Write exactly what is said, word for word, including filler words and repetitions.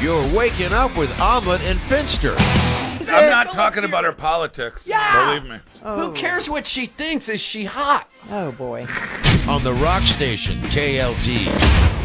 You're waking up with Omelet and Finster. I'm not talking about her politics. Yeah. Believe me. Who cares what she thinks? Is she hot? Oh, boy. On the Rock Station, K L T.